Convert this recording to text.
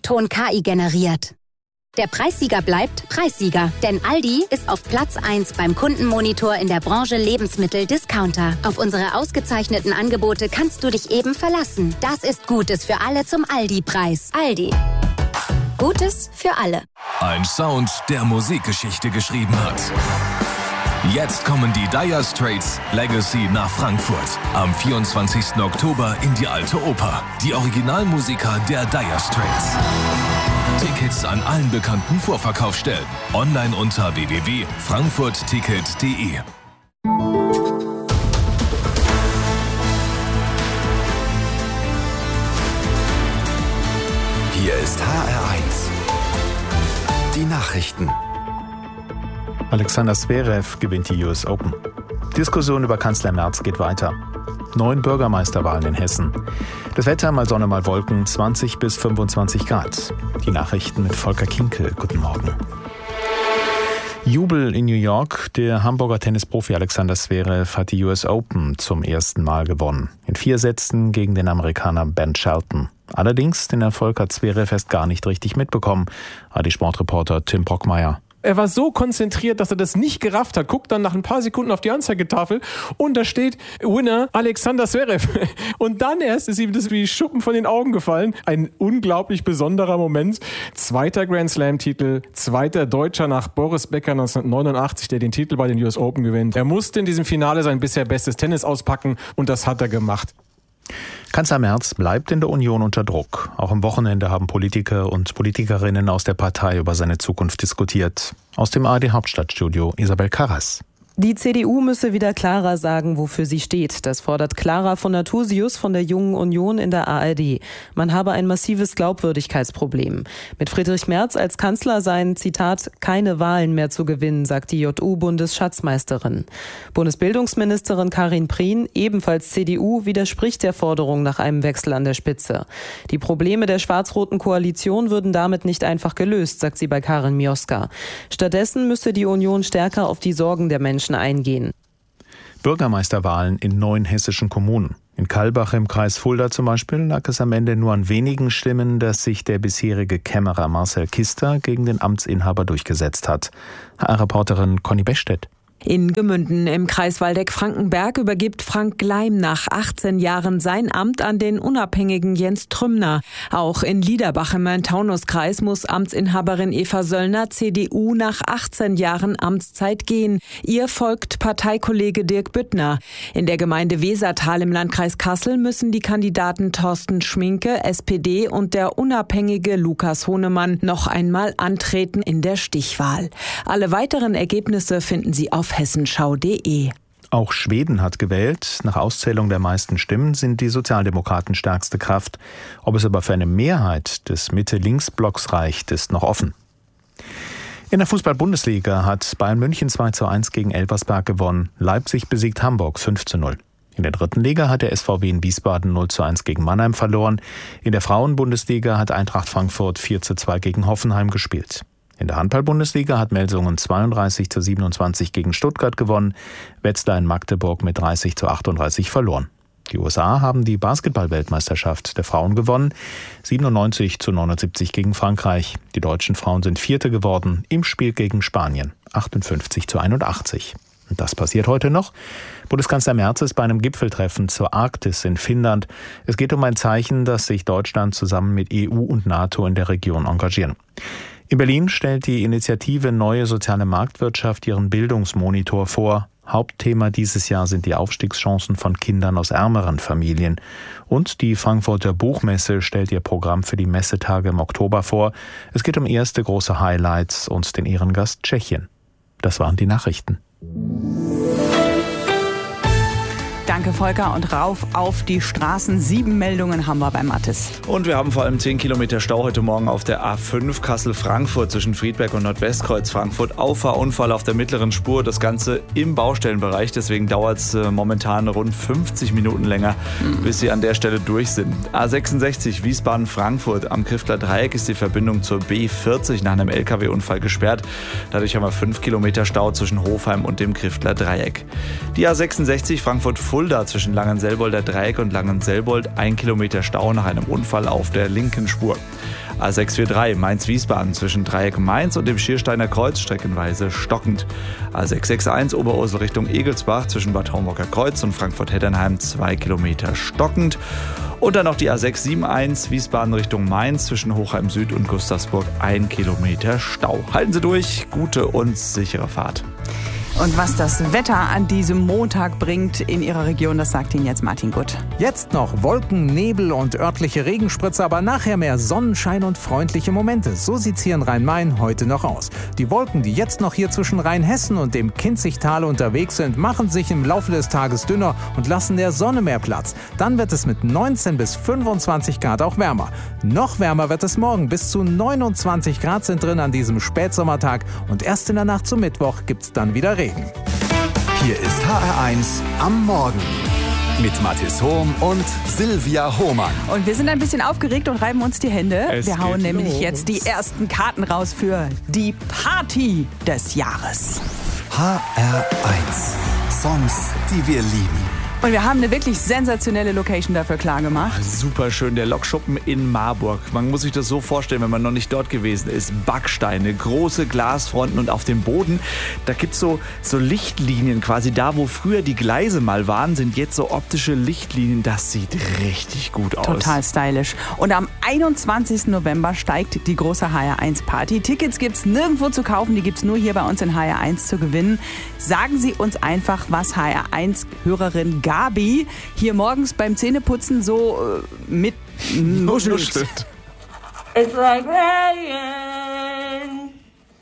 Ton KI generiert. Der Preissieger bleibt Preissieger, denn Aldi ist auf Platz 1 beim Kundenmonitor in der Branche Lebensmittel-Discounter. Auf unsere ausgezeichneten Angebote kannst du dich eben verlassen. Das ist Gutes für alle zum Aldi-Preis. Aldi. Gutes für alle. Ein Sound, der Musikgeschichte geschrieben hat. Jetzt kommen die Dire Straits Legacy nach Frankfurt. Am 24. Oktober in die Alte Oper. Die Originalmusiker der Dire Straits. Tickets an allen bekannten Vorverkaufsstellen. Online unter www.frankfurtticket.de. Hier ist HR1. Die Nachrichten. Alexander Zverev gewinnt die US Open. Diskussion über Kanzler Merz geht weiter. 9 Bürgermeisterwahlen in Hessen. Das Wetter mal Sonne, mal Wolken, 20 bis 25 Grad. Die Nachrichten mit Volker Kinkel. Guten Morgen. Jubel in New York. Der Hamburger Tennisprofi Alexander Zverev hat die US Open zum ersten Mal gewonnen. In 4 Sätzen gegen den Amerikaner Ben Shelton. Allerdings, den Erfolg hat Zverev erst gar nicht richtig mitbekommen, hat die Sportreporter Tim Brockmeier. Er war so konzentriert, dass er das nicht gerafft hat. Guckt dann nach ein paar Sekunden auf die Anzeigetafel und da steht Winner Alexander Zverev. Und dann erst ist ihm das wie Schuppen von den Augen gefallen. Ein unglaublich besonderer Moment. 2. Grand Slam-Titel, 2. Deutscher nach Boris Becker 1989, der den Titel bei den US Open gewinnt. Er musste in diesem Finale sein bisher bestes Tennis auspacken und das hat er gemacht. Kanzler Merz bleibt in der Union unter Druck. Auch am Wochenende haben Politiker und Politikerinnen aus der Partei über seine Zukunft diskutiert. Aus dem ARD-Hauptstadtstudio Isabel Karras. Die CDU müsse wieder klarer sagen, wofür sie steht. Das fordert Clara von Nathusius von der Jungen Union in der ARD. Man habe ein massives Glaubwürdigkeitsproblem. Mit Friedrich Merz als Kanzler seien, Zitat, keine Wahlen mehr zu gewinnen, sagt die JU-Bundesschatzmeisterin. Bundesbildungsministerin Karin Prien, ebenfalls CDU, widerspricht der Forderung nach einem Wechsel an der Spitze. Die Probleme der schwarz-roten Koalition würden damit nicht einfach gelöst, sagt sie bei Karin Mioska. Stattdessen müsse die Union stärker auf die Sorgen der Menschen eingehen. Bürgermeisterwahlen in 9 hessischen Kommunen. In Kalbach im Kreis Fulda zum Beispiel lag es am Ende nur an wenigen Stimmen, dass sich der bisherige Kämmerer Marcel Kister gegen den Amtsinhaber durchgesetzt hat. HR-Reporterin Conny Bechstedt. In Gemünden im Kreis Waldeck-Frankenberg übergibt Frank Gleim nach 18 Jahren sein Amt an den unabhängigen Jens Trümner. Auch in Liederbach im Main-Taunus-Kreis muss Amtsinhaberin Eva Söllner, CDU, nach 18 Jahren Amtszeit gehen. Ihr folgt Parteikollege Dirk Büttner. In der Gemeinde Wesertal im Landkreis Kassel müssen die Kandidaten Thorsten Schminke, SPD, und der unabhängige Lukas Honemann noch einmal antreten in der Stichwahl. Alle weiteren Ergebnisse finden Sie auf hessenschau.de. Auch Schweden hat gewählt. Nach Auszählung der meisten Stimmen sind die Sozialdemokraten stärkste Kraft. Ob es aber für eine Mehrheit des Mitte-Links-Blocks reicht, ist noch offen. In der Fußball-Bundesliga hat Bayern München 2:1 gegen Elversberg gewonnen. Leipzig besiegt Hamburg 5:0. In der 3. Liga hat der SVW in Wiesbaden 0:1 gegen Mannheim verloren. In der Frauen-Bundesliga hat Eintracht Frankfurt 4:2 gegen Hoffenheim gespielt. In der Handball-Bundesliga hat Melsungen 32:27 gegen Stuttgart gewonnen, Wetzlar in Magdeburg mit 30:38 verloren. Die USA haben die Basketball-Weltmeisterschaft der Frauen gewonnen, 97:79 gegen Frankreich. Die deutschen Frauen sind Vierte geworden im Spiel gegen Spanien, 58:81. Und das passiert heute noch. Bundeskanzler Merz ist bei einem Gipfeltreffen zur Arktis in Finnland. Es geht um ein Zeichen, dass sich Deutschland zusammen mit EU und NATO in der Region engagieren. In Berlin stellt die Initiative Neue Soziale Marktwirtschaft ihren Bildungsmonitor vor. Hauptthema dieses Jahr sind die Aufstiegschancen von Kindern aus ärmeren Familien. Und die Frankfurter Buchmesse stellt ihr Programm für die Messetage im Oktober vor. Es geht um erste große Highlights und den Ehrengast Tschechien. Das waren die Nachrichten. Danke, Volker. Und rauf auf die Straßen. 7 Meldungen haben wir bei Mathis. Und wir haben vor allem 10 Kilometer Stau heute Morgen auf der A5 Kassel-Frankfurt zwischen Friedberg und Nordwestkreuz Frankfurt. Auffahrunfall auf der mittleren Spur. Das Ganze im Baustellenbereich. Deswegen dauert es momentan rund 50 Minuten länger, bis Sie an der Stelle durch sind. A66 Wiesbaden-Frankfurt. Am Kriftler Dreieck ist die Verbindung zur B40 nach einem LKW-Unfall gesperrt. Dadurch haben wir 5 Kilometer Stau zwischen Hofheim und dem Kriftler Dreieck. Die A66 Frankfurt-Fulda Wetter zwischen Langenselbolder Dreieck und Langenselbold. 1 Kilometer Stau nach einem Unfall auf der linken Spur. A643 Mainz-Wiesbaden zwischen Dreieck Mainz und dem Schiersteiner Kreuz streckenweise stockend. A661 Oberursel Richtung Egelsbach zwischen Bad Homburger Kreuz und Frankfurt-Heddernheim 2 Kilometer stockend. Und dann noch die A671 Wiesbaden Richtung Mainz zwischen Hochheim Süd und Gustavsburg 1 Kilometer Stau. Halten Sie durch, gute und sichere Fahrt. Und was das Wetter an diesem Montag bringt in Ihrer Region, das sagt Ihnen jetzt Martin Gutt. Jetzt noch Wolken, Nebel und örtliche Regenspritze, aber nachher mehr Sonnenschein und freundliche Momente. So sieht's hier in Rhein-Main heute noch aus. Die Wolken, die jetzt noch hier zwischen Rheinhessen und dem Kinzigtal unterwegs sind, machen sich im Laufe des Tages dünner und lassen der Sonne mehr Platz. Dann wird es mit 19 bis 25 Grad auch wärmer. Noch wärmer wird es morgen. Bis zu 29 Grad sind drin an diesem Spätsommertag. Und erst in der Nacht zum Mittwoch gibt's dann wieder Regen. Hier ist HR1 am Morgen mit Mathis Hohm und Silvia Hohmann. Und wir sind ein bisschen aufgeregt und reiben uns die Hände. Wir hauen nämlich los. jetzt die ersten Karten raus für die Party des Jahres. HR1 Songs, die wir lieben. Und wir haben eine wirklich sensationelle Location dafür klar gemacht. Super schön, der Lokschuppen in Marburg. Man muss sich das so vorstellen, wenn man noch nicht dort gewesen ist. Backsteine, große Glasfronten und auf dem Boden, da gibt es so Lichtlinien quasi. Da, wo früher die Gleise mal waren, sind jetzt so optische Lichtlinien. Das sieht richtig gut aus. Total stylisch. Und am 21. November steigt die große HR1 Party. Tickets gibt es nirgendwo zu kaufen, die gibt es nur hier bei uns in HR1 zu gewinnen. Sagen Sie uns einfach, was HR1-Hörerin Gabi hier morgens beim Zähneputzen so mit nuschelt. It's like rain.